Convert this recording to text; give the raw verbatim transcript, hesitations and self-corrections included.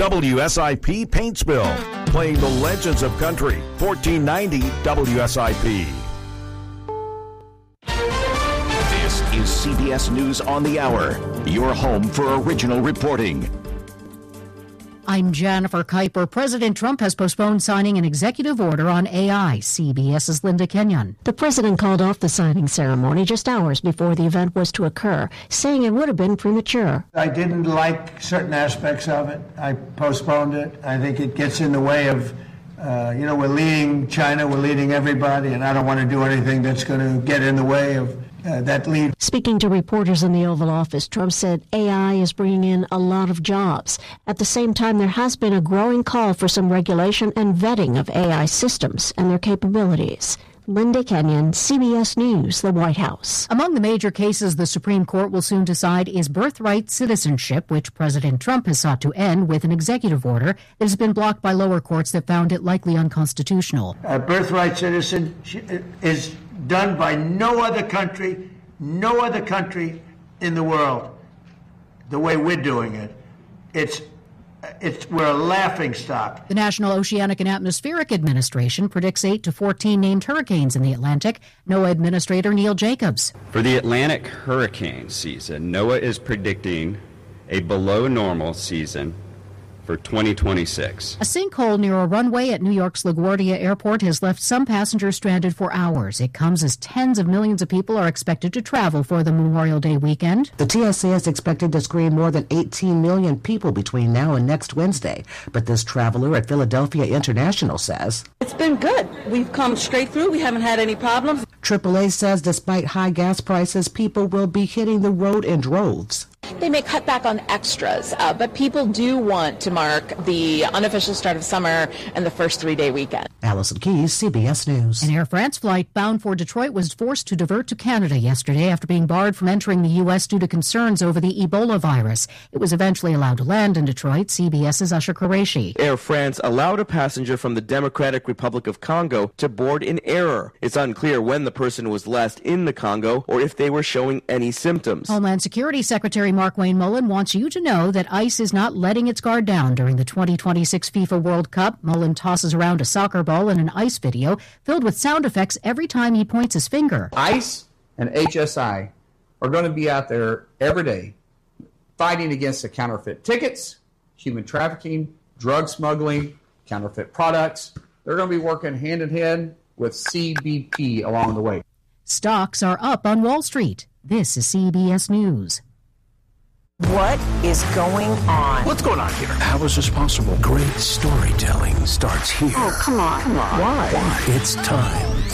W S I P Paint Spill, playing the legends of country. fourteen ninety W S I P. This is C B S News on the Hour, your home for original reporting. I'm Jennifer Kuiper. President Trump has postponed signing an executive order on A I. CBS's Linda Kenyon. The president called off the signing ceremony just hours before the event was to occur, saying it would have been premature. I didn't like certain aspects of it. I postponed it. I think it gets in the way of, uh, you know, we're leading China, we're leading everybody, and I don't want to do anything that's going to get in the way of Uh, that lead. Speaking to reporters in the Oval Office, Trump said A I is bringing in a lot of jobs. At the same time, there has been a growing call for some regulation and vetting of A I systems and their capabilities. Linda Kenyon, C B S News, the White House. Among the major cases the Supreme Court will soon decide is birthright citizenship, which President Trump has sought to end with an executive order that has been blocked by lower courts that found it likely unconstitutional. Uh, birthright citizenship is done by no other country, no other country in the world, the way we're doing it. It's, it's, we're a laughingstock. The National Oceanic and Atmospheric Administration predicts eight to fourteen named hurricanes in the Atlantic. NOAA Administrator Neil Jacobs. For the Atlantic hurricane season, NOAA is predicting a below normal season for twenty twenty-six. A sinkhole near a runway at New York's LaGuardia Airport has left some passengers stranded for hours. It comes as tens of millions of people are expected to travel for the Memorial Day weekend. The T S A is expected to screen more than eighteen million people between now and next Wednesday. But this traveler at Philadelphia International says, "It's been good. We've come straight through. We haven't had any problems." triple A says despite high gas prices, people will be hitting the road in droves. They may cut back on extras, uh, but people do want to mark the unofficial start of summer and the first three-day weekend. Allison Keyes, C B S News. An Air France flight bound for Detroit was forced to divert to Canada yesterday after being barred from entering the U S due to concerns over the Ebola virus. It was eventually allowed to land in Detroit. CBS's Usher Qureshi. Air France allowed a passenger from the Democratic Republic of Congo to board in error. It's unclear when the person was last in the Congo or if they were showing any symptoms. Homeland Security Secretary Mark Wayne Mullen wants you to know that ICE is not letting its guard down during the twenty twenty-six FIFA World Cup. Mullen tosses around a soccer ball in an ICE video filled with sound effects every time he points his finger. ICE and H S I are going to be out there every day fighting against the counterfeit tickets, human trafficking, drug smuggling, counterfeit products. They're going to be working hand in hand with C B P along the way. Stocks are up on Wall Street. This is C B S News. What is going on? What's going on here? How is this possible? Great storytelling starts here. Oh, come on. Come on. Why? Why? It's time